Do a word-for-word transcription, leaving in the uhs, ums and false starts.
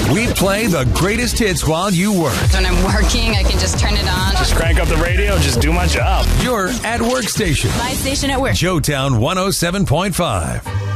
We play the greatest hits while you work. When I'm working, I can just turn it on. Just crank up the radio, just do my job. Your at work station. My station at work. Joetown one oh seven point five.